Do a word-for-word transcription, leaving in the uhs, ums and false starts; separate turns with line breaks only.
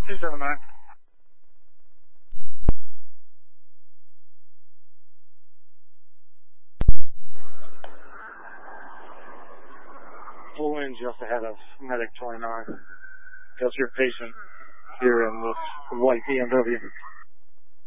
two seven nine. Full wind just ahead of Medic twenty-nine. Just your patient here in this white B M W.